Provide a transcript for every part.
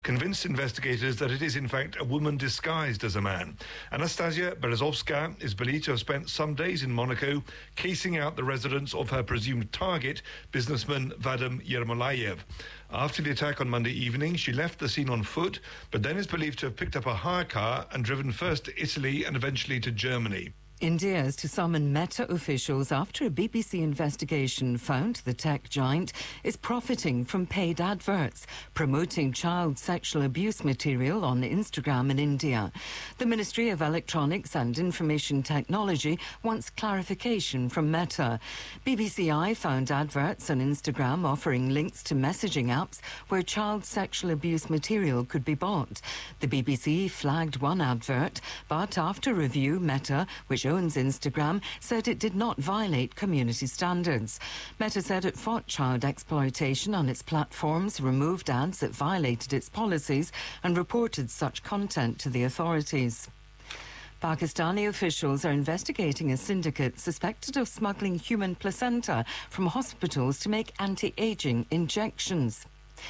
convinced investigators that it is in fact a woman disguised as a man. Anastasia Berezovska is believed to have spent some days in Monaco casing out the residence of her presumed target, businessman Vadim Yermolayev. After the attack on Monday evening, she left the scene on foot, but then is believed to have picked up a hire car and driven first to Italy and eventually to Germany. India is to summon Meta officials after a BBC investigation found the tech giant is profiting from paid adverts promoting child sexual abuse material on Instagram in India. The Ministry of Electronics and Information Technology wants clarification from Meta. BBCI found adverts on Instagram offering links to messaging apps where child sexual abuse material could be bought. The BBC flagged one advert, but after review, Meta, which owns Instagram, said it did not violate community standards. Meta said it fought child exploitation on its platforms, removed ads that violated its policies, and reported such content to the authorities. Pakistani officials are investigating a syndicate suspected of smuggling human placenta from hospitals to make anti-aging injections.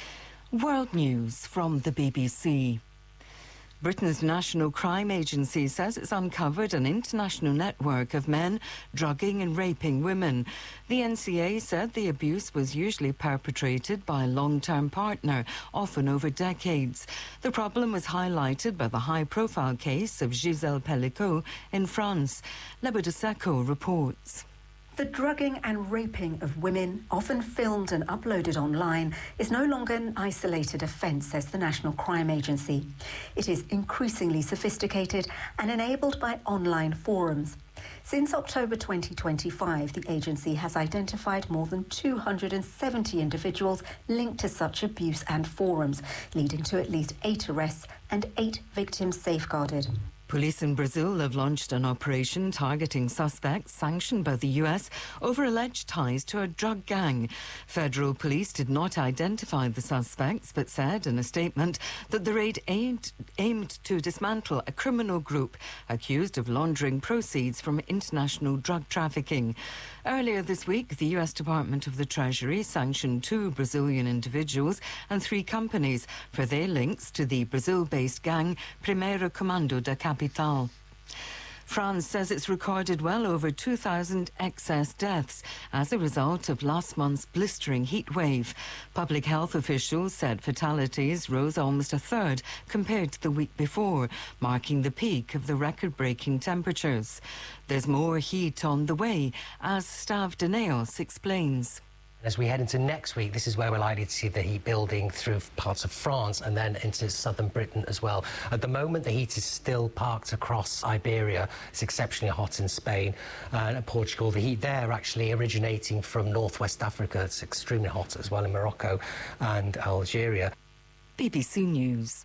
World news from the BBC. Britain's National Crime Agency says it's uncovered an international network of men drugging and raping women. The NCA said the abuse was usually perpetrated by a long-term partner, often over decades. The problem was highlighted by the high-profile case of Gisèle Pellicot in France. Lebo de Seco reports. The drugging and raping of women, often filmed and uploaded online, is no longer an isolated offence, says the National Crime Agency. It is increasingly sophisticated and enabled by online forums. Since October 2025, the agency has identified more than 270 individuals linked to such abuse and forums, leading to at least 8 arrests and 8 victims safeguarded. Police in Brazil have launched an operation targeting suspects sanctioned by the US over alleged ties to a drug gang. Federal police did not identify the suspects, but said in a statement that the raid aimed to dismantle a criminal group accused of laundering proceeds from international drug trafficking. Earlier this week, the US Department of the Treasury sanctioned 2 Brazilian individuals and 3 companies for their links to the Brazil-based gang Primeiro Comando da Capital. France says it's recorded well over 2,000 excess deaths as a result of last month's blistering heat wave. Public health officials said fatalities rose almost a third compared to the week before, marking the peak of the record-breaking temperatures. There's more heat on the way, as Stav Daneos explains. As we head into next week, this is where we're likely to see the heat building through parts of France and then into southern Britain as well. At the moment, the heat is still parked across Iberia. It's exceptionally hot in Spain and Portugal. The heat there actually originating from northwest Africa. It's extremely hot as well in Morocco and Algeria. BBC News.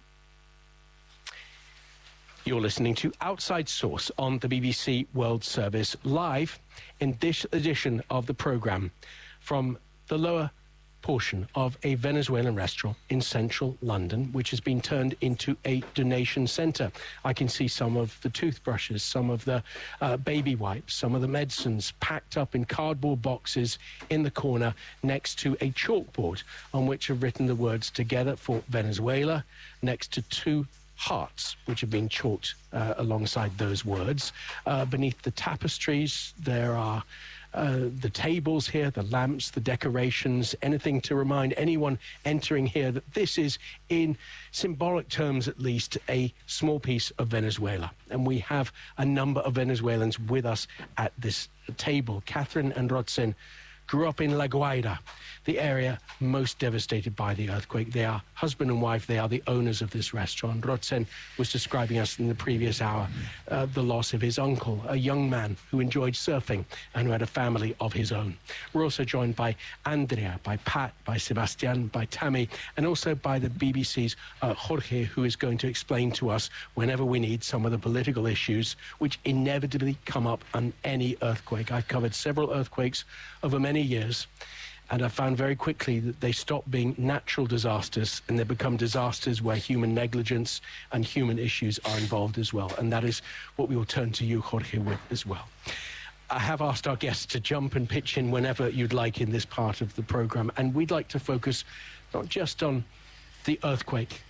You're listening to Outside Source on the BBC World Service, live in this edition of the programme from the lower portion of a Venezuelan restaurant in central London, which has been turned into a donation centre. I can see some of the toothbrushes, some of the baby wipes, some of the medicines packed up in cardboard boxes in the corner next to a chalkboard on which are written the words "Together for Venezuela" next to 2 hearts, which have been chalked alongside those words. Beneath the tapestries, there are the tables here, the lamps, the decorations, anything to remind anyone entering here that this is, in symbolic terms at least, a small piece of Venezuela. And we have a number of Venezuelans with us at this table. Catherine and Rotzen grew up in La Guaira, the area most devastated by the earthquake. They are husband and wife. They are the owners of this restaurant. Rotzen was describing us in the previous hour the loss of his uncle, a young man who enjoyed surfing and who had a family of his own. We're also joined by Andrea, by Pat, by Sebastian, by Tammy, and also by the BBC's Jorge, who is going to explain to us whenever we need some of the political issues which inevitably come up on any earthquake. I've covered several earthquakes over many years, and I found very quickly that they stop being natural disasters and they become disasters where human negligence and human issues are involved as well. And that is what we will turn to you, Jorge, with as well. I have asked our guests to jump and pitch in whenever you'd like in this part of the programme, and we'd like to focus not just on the earthquake